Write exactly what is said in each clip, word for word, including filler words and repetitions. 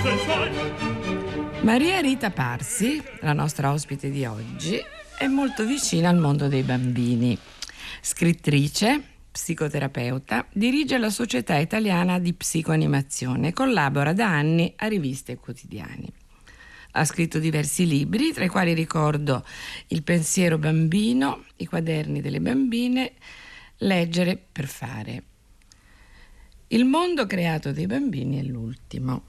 Maria Rita Parsi, la nostra ospite di oggi, è molto vicina al mondo dei bambini. Scrittrice, psicoterapeuta, dirige la Società Italiana di Psicoanimazione e collabora da anni a riviste e quotidiani. Ha scritto diversi libri, tra i quali ricordo Il pensiero bambino, I quaderni delle bambine, Leggere per fare. Il mondo creato dai bambini è l'ultimo.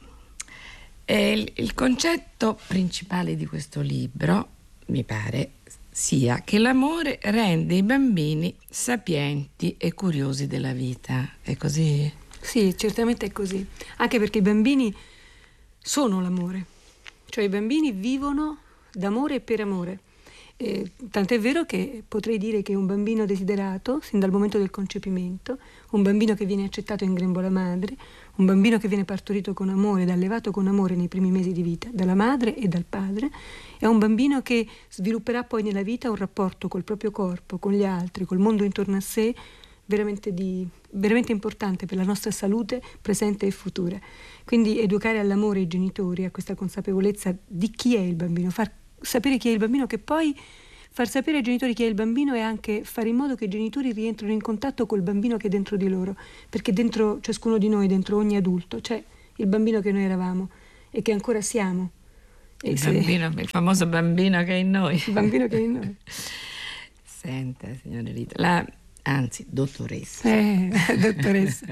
E il, il concetto principale di questo libro, mi pare, sia che l'amore rende i bambini sapienti e curiosi della vita. È così? Sì, certamente è così. Anche perché i bambini sono l'amore. Cioè i bambini vivono d'amore e per amore. Eh, tant'è vero che potrei dire che un bambino desiderato, sin dal momento del concepimento, un bambino che viene accettato in grembo alla madre, un bambino che viene partorito con amore ed allevato con amore nei primi mesi di vita, dalla madre e dal padre, è un bambino che svilupperà poi nella vita un rapporto col proprio corpo, con gli altri, col mondo intorno a sé, veramente, di, veramente importante per la nostra salute presente e futura. Quindi educare all'amore i genitori, a questa consapevolezza di chi è il bambino, far sapere chi è il bambino, che poi far sapere ai genitori chi è il bambino è anche fare in modo che i genitori rientrino in contatto col bambino che è dentro di loro, perché dentro ciascuno di noi, dentro ogni adulto, c'è il bambino che noi eravamo e che ancora siamo. Il, se... bambino, il famoso bambino che è in noi. Il bambino che è in noi. Senta, signora Rita, la, anzi, dottoressa. Eh, dottoressa.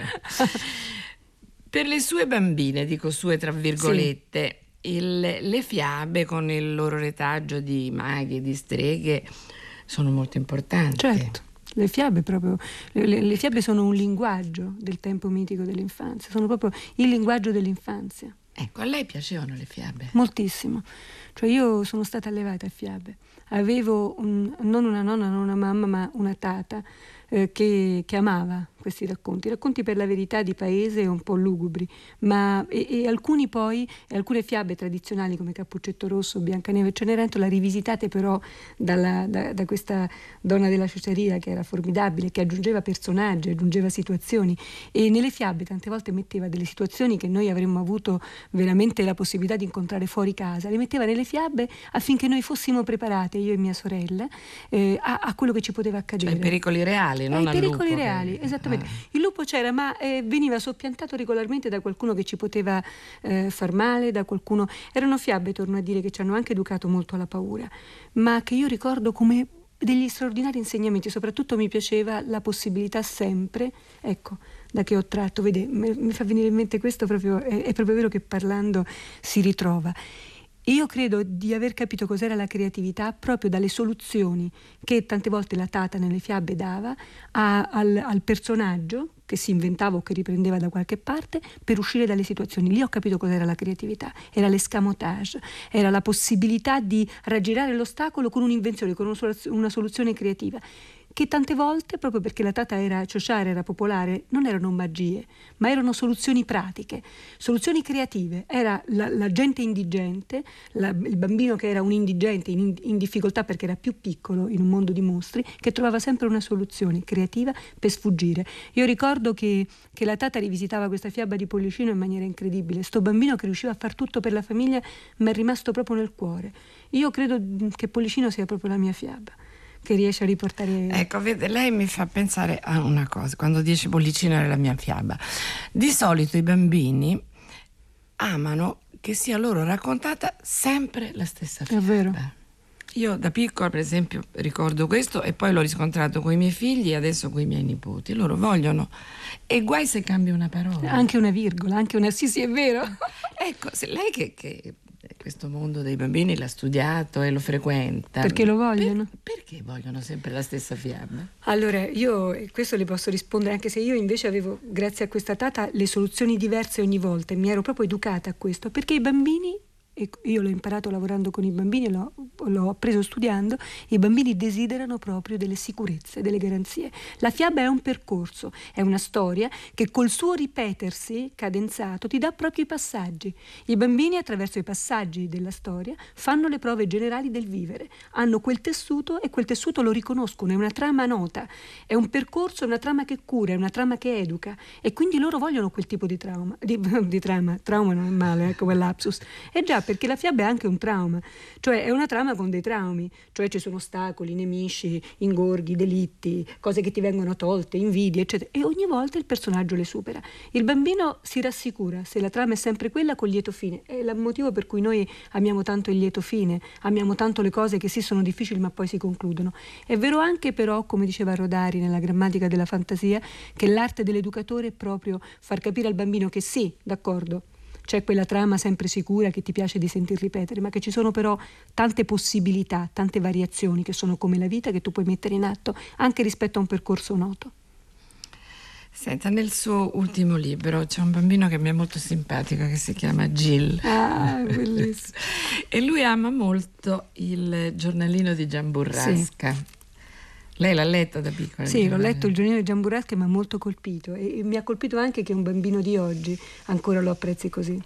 Per le sue bambine, dico sue tra virgolette, sì. Il, le fiabe con il loro retaggio di maghe e di streghe sono molto importanti. Certo, le fiabe proprio le, le, le fiabe sono un linguaggio del tempo mitico dell'infanzia, sono proprio il linguaggio dell'infanzia. Ecco, a lei piacevano le fiabe? Moltissimo. Cioè io sono stata allevata a fiabe. Avevo un, non una nonna, non una mamma, ma una tata eh, che, che amava questi racconti, racconti per la verità di paese un po' lugubri, ma e, e alcuni poi, e alcune fiabe tradizionali come Cappuccetto Rosso, Biancaneve e Cenerentola, rivisitate però dalla, da, da questa donna della ciociaria che era formidabile, che aggiungeva personaggi, aggiungeva situazioni, e nelle fiabe tante volte metteva delle situazioni che noi avremmo avuto veramente la possibilità di incontrare fuori casa, le metteva nelle fiabe affinché noi fossimo preparate, io e mia sorella, eh, a, a quello che ci poteva accadere. Cioè i pericoli reali, non al lupo. I pericoli reali, che... esattamente. Ah. Il lupo c'era, ma eh, veniva soppiantato regolarmente da qualcuno che ci poteva eh, far male, da qualcuno... Erano fiabe, torno a dire, che ci hanno anche educato molto alla paura, ma che io ricordo come degli straordinari insegnamenti. Soprattutto mi piaceva la possibilità sempre, ecco, da che ho tratto, vede, mi fa venire in mente questo proprio, è, è proprio vero che parlando si ritrova. Io credo di aver capito cos'era la creatività proprio dalle soluzioni che tante volte la tata nelle fiabe dava a, al, al personaggio che si inventava o che riprendeva da qualche parte per uscire dalle situazioni. Lì ho capito cos'era la creatività, era l'escamotage, era la possibilità di raggirare l'ostacolo con un'invenzione, con una soluzione creativa, che tante volte, proprio perché la tata era ciociara, era popolare, non erano magie, ma erano soluzioni pratiche, soluzioni creative. Era la, la gente indigente, la, il bambino che era un indigente in, in difficoltà perché era più piccolo in un mondo di mostri, che trovava sempre una soluzione creativa per sfuggire. Io ricordo che, che la tata rivisitava questa fiaba di Pollicino in maniera incredibile. Sto bambino che riusciva a far tutto per la famiglia mi è rimasto proprio nel cuore. Io credo che Pollicino sia proprio la mia fiaba, che riesce a riportare... Ecco, vede, lei mi fa pensare a una cosa, quando dice Pollicino era la mia fiaba. Di solito i bambini amano che sia loro raccontata sempre la stessa fiaba. È vero. Io da piccola, per esempio, ricordo questo e poi l'ho riscontrato con i miei figli e adesso con i miei nipoti. Loro vogliono, e guai se cambia una parola. Anche una virgola, anche una... Sì, sì, è vero. Ecco, se lei che... che... questo mondo dei bambini l'ha studiato e lo frequenta. Perché lo vogliono? Per, perché vogliono sempre la stessa fiaba? Allora, io questo le posso rispondere, anche se io invece avevo, grazie a questa tata, le soluzioni diverse ogni volta e mi ero proprio educata a questo, perché i bambini e io l'ho imparato lavorando con i bambini, l'ho, l'ho appreso studiando, i bambini desiderano proprio delle sicurezze, delle garanzie. La fiaba è un percorso, è una storia che col suo ripetersi cadenzato ti dà proprio i passaggi. I bambini attraverso i passaggi della storia fanno le prove generali del vivere, hanno quel tessuto e quel tessuto lo riconoscono, è una trama nota, è un percorso, è una trama che cura, è una trama che educa, e quindi loro vogliono quel tipo di trauma, di, di trama, trauma non è male, ecco quel lapsus, è già perché la fiaba è anche un trauma, cioè è una trama con dei traumi, cioè ci sono ostacoli, nemici, ingorghi, delitti, cose che ti vengono tolte, invidie, eccetera, e ogni volta il personaggio le supera. Il bambino si rassicura se la trama è sempre quella col lieto fine, è il motivo per cui noi amiamo tanto il lieto fine, amiamo tanto le cose che sì sono difficili ma poi si concludono. È vero anche però, come diceva Rodari nella grammatica della fantasia, che l'arte dell'educatore è proprio far capire al bambino che sì, d'accordo, c'è quella trama sempre sicura che ti piace di sentir ripetere, ma che ci sono però tante possibilità, tante variazioni che sono come la vita che tu puoi mettere in atto anche rispetto a un percorso noto. Senta, nel suo ultimo libro c'è un bambino che mi è molto simpatico che si chiama Gil. Ah, bellissimo. E lui ama molto il giornalino di Gian Burrasca. Sì. Lei l'ha letto da piccola? Sì, l'ho letto il giornalino di Gian Burrasca e mi ha molto colpito, e mi ha colpito anche che un bambino di oggi ancora lo apprezzi così.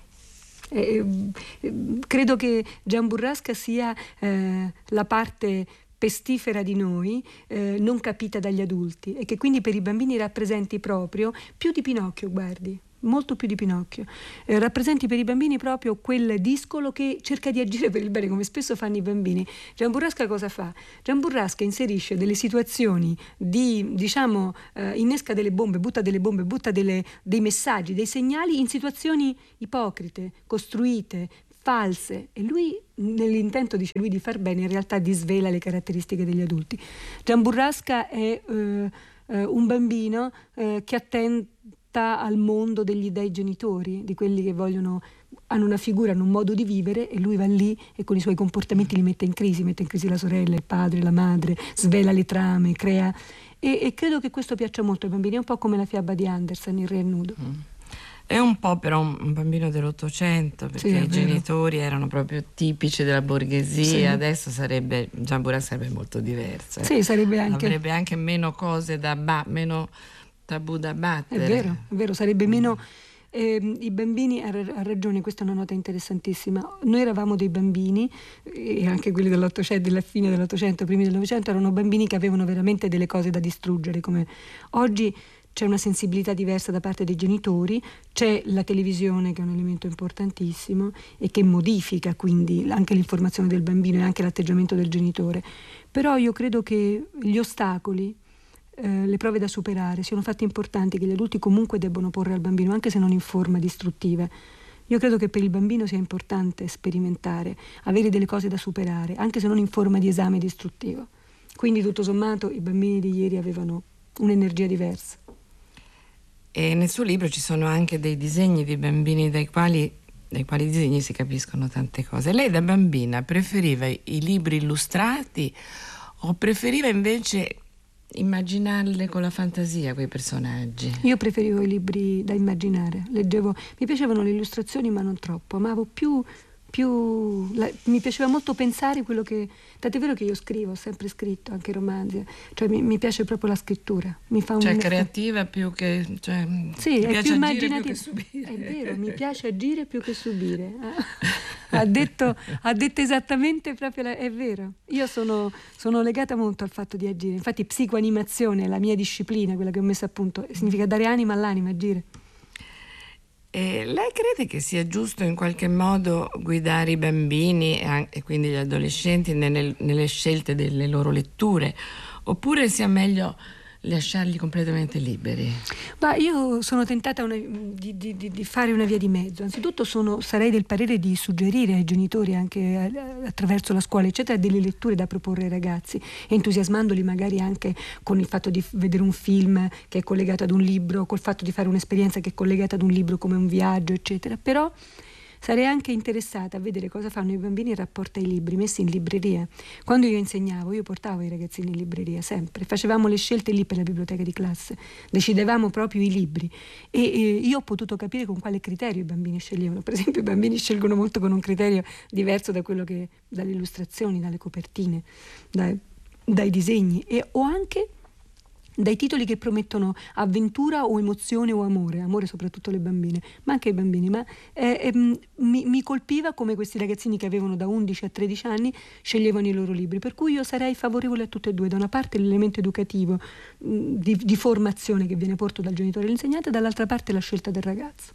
E, e, credo che Gian Burrasca sia eh, la parte pestifera di noi, eh, non capita dagli adulti, e che quindi per i bambini rappresenti proprio più di Pinocchio, guardi, molto più di Pinocchio, eh, rappresenti per i bambini proprio quel discolo che cerca di agire per il bene, come spesso fanno i bambini. Gian Burrasca cosa fa? Gian Burrasca inserisce delle situazioni di, diciamo, eh, innesca delle bombe, butta delle bombe, butta delle, dei messaggi, dei segnali in situazioni ipocrite, costruite, false, e lui, nell'intento, dice lui, di far bene, in realtà disvela le caratteristiche degli adulti. Gian Burrasca è eh, eh, un bambino eh, che attenta al mondo degli dei genitori, di quelli che vogliono, hanno una figura, hanno un modo di vivere, e lui va lì e con i suoi comportamenti li mette in crisi, mette in crisi la sorella, il padre, la madre, svela le trame, crea, e, e credo che questo piaccia molto ai bambini. È un po' come la fiaba di Andersen, Il re nudo. Mm. È un po' però un, un bambino dell'Ottocento, perché sì, i genitori erano proprio tipici della borghesia, sì. Adesso sarebbe, Gian Burrasca sarebbe molto diverso. Sì, sarebbe anche... Avrebbe anche meno cose da ba- meno tabù da battere. È vero, è vero, sarebbe meno... Eh, i bambini, ha, ha ragione, questa è una nota interessantissima. Noi eravamo dei bambini, e anche quelli dell'Ottocento, della fine dell'Ottocento, primi del Novecento, erano bambini che avevano veramente delle cose da distruggere. Come oggi c'è una sensibilità diversa da parte dei genitori, c'è la televisione che è un elemento importantissimo e che modifica quindi anche l'informazione del bambino e anche l'atteggiamento del genitore. Però io credo che gli ostacoli, Eh, le prove da superare siano fatti importanti che gli adulti comunque debbono porre al bambino, anche se non in forma distruttiva. Io credo che per il bambino sia importante sperimentare, avere delle cose da superare, anche se non in forma di esame distruttivo. Quindi tutto sommato i bambini di ieri avevano un'energia diversa. E nel suo libro ci sono anche dei disegni di bambini dai quali, dai quali disegni si capiscono tante cose. Lei da bambina preferiva i libri illustrati o preferiva invece immaginarle con la fantasia quei personaggi? Io preferivo i libri da immaginare, leggevo, mi piacevano le illustrazioni ma non troppo, amavo più, più la, mi piaceva molto pensare quello che, tant'è vero che io scrivo, ho sempre scritto, anche romanzi, cioè mi, mi piace proprio la scrittura, mi fa un cioè effetto. Creativa più che, cioè, sì, mi è piace più immaginativa più che subire. È vero, mi piace agire più che subire. Ha detto, ha detto esattamente proprio la, è vero. Io sono, sono legata molto al fatto di agire. Infatti psicoanimazione è la mia disciplina, quella che ho messo a punto, significa dare anima all'anima, agire. E lei crede che sia giusto in qualche modo guidare i bambini e, anche, e quindi gli adolescenti nelle, nelle scelte delle loro letture, oppure sia meglio lasciarli completamente liberi? Ma io sono tentata una, di, di, di fare una via di mezzo. Anzitutto sono, sarei del parere di suggerire ai genitori, anche attraverso la scuola eccetera, delle letture da proporre ai ragazzi, entusiasmandoli magari anche con il fatto di vedere un film che è collegato ad un libro, col fatto di fare un'esperienza che è collegata ad un libro come un viaggio eccetera. Però sarei anche interessata a vedere cosa fanno i bambini in rapporto ai libri messi in libreria. Quando io insegnavo, io portavo i ragazzini in libreria sempre, facevamo le scelte lì per la biblioteca di classe, decidevamo proprio i libri e, e io ho potuto capire con quale criterio i bambini sceglievano. Per esempio, i bambini scelgono molto con un criterio diverso da quello che dalle illustrazioni, dalle copertine, dai, dai disegni e o anche dai titoli che promettono avventura o emozione o amore, amore soprattutto le bambine, ma anche i bambini. Ma eh, eh, mi, mi colpiva come questi ragazzini che avevano da undici a tredici anni sceglievano i loro libri, per cui io sarei favorevole a tutte e due: da una parte l'elemento educativo mh, di, di formazione che viene portato dal genitore e dall'insegnante, dall'altra parte la scelta del ragazzo.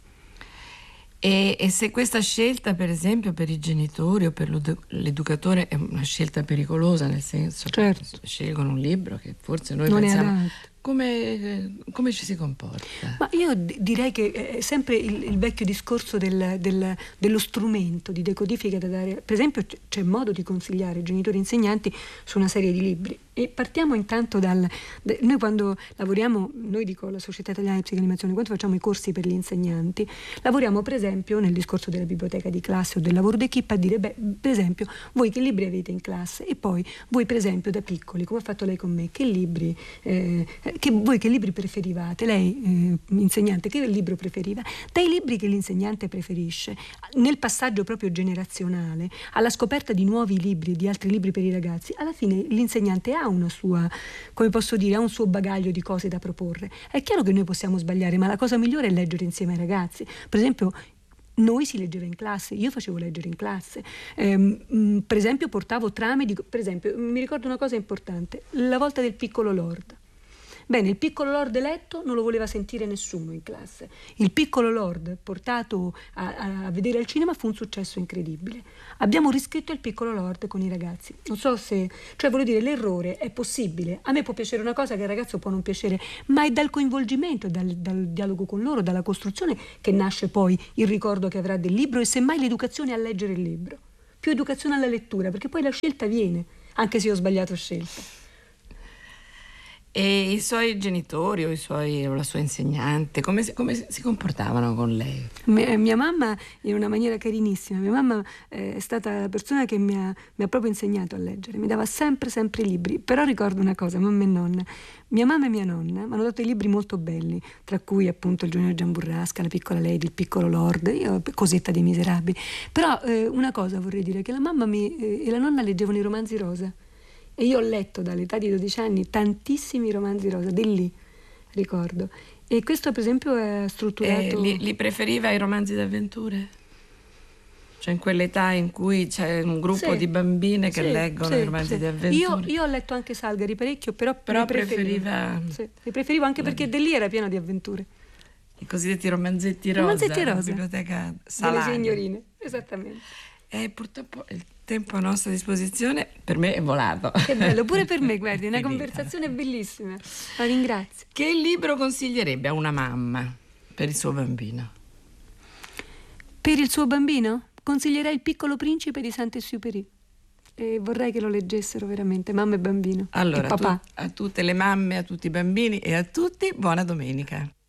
E, e se questa scelta, per esempio, per i genitori o per l'educatore è una scelta pericolosa, nel senso certo. che scelgono un libro che forse noi non pensiamo... Come, come ci si comporta? Ma io d- direi che è sempre il, il vecchio discorso del, del, dello strumento di decodifica da dare. Per esempio c- c'è modo di consigliare ai genitori e insegnanti su una serie di libri. E partiamo intanto dal... De, noi quando lavoriamo, noi dico la Società Italiana di Psicoanimazione, quando facciamo i corsi per gli insegnanti, lavoriamo per esempio nel discorso della biblioteca di classe o del lavoro d'equipe a dire, beh, per esempio, voi che libri avete in classe? E poi voi per esempio da piccoli, come ha fatto lei con me, che libri... Eh, che voi che libri preferivate? Lei, eh, insegnante, che libro preferiva? Dai libri che l'insegnante preferisce, nel passaggio proprio generazionale, alla scoperta di nuovi libri, di altri libri per i ragazzi, alla fine l'insegnante ha una sua, come posso dire, ha un suo bagaglio di cose da proporre. È chiaro che noi possiamo sbagliare, ma la cosa migliore è leggere insieme ai ragazzi. Per esempio, noi si leggeva in classe, io facevo leggere in classe, ehm, per esempio portavo trame di, per esempio mi ricordo una cosa importante, La volta del piccolo Lord. Bene, il piccolo Lord letto non lo voleva sentire nessuno in classe. Il piccolo Lord portato a, a vedere al cinema fu un successo incredibile. Abbiamo riscritto il piccolo Lord con i ragazzi. Non so se... Cioè, voglio dire, l'errore è possibile. A me può piacere una cosa che al ragazzo può non piacere, ma è dal coinvolgimento, dal, dal dialogo con loro, dalla costruzione che nasce poi il ricordo che avrà del libro e semmai l'educazione a leggere il libro. Più educazione alla lettura, perché poi la scelta viene, anche se io ho sbagliato scelta. E i suoi genitori o, i suoi, o la sua insegnante, come si, come si comportavano con lei? Mia, mia mamma in una maniera carinissima. Mia mamma eh, è stata la persona che mi ha, mi ha proprio insegnato a leggere. Mi dava sempre, sempre i libri. Però ricordo una cosa, mamma e nonna. Mia mamma e mia nonna mi hanno dato i libri molto belli, tra cui appunto il Giornale Gian Burrasca, La piccola Lady, Il piccolo Lord, io, Cosetta dei Miserabili. Però eh, una cosa vorrei dire, che la mamma mi, eh, e la nonna leggevano i romanzi rosa. E io ho letto dall'età di dodici anni tantissimi romanzi rosa, di lì ricordo. E questo per esempio è strutturato... E li, li preferiva ai romanzi d'avventure? Cioè in quell'età in cui c'è un gruppo sì, di bambine che sì, leggono sì, i romanzi sì. di avventure? Io, io ho letto anche Salgari parecchio, però, però li preferivo. preferiva... Sì, li preferivo anche perché da lì era pieno di avventure. I cosiddetti romanzetti rosa. Romanzetti rosa. La biblioteca Salani. Delle signorine, esattamente. E purtroppo il tempo a nostra disposizione per me è volato. Che bello, pure per me, guardi, è una conversazione bellissima. La ringrazio. Che libro consiglierebbe a una mamma per il suo bambino? Per il suo bambino? Consiglierei Il piccolo principe di Saint-Exupéry. E vorrei che lo leggessero veramente, mamma e bambino. Allora, e papà. Tu, a tutte le mamme, a tutti i bambini e a tutti, buona domenica.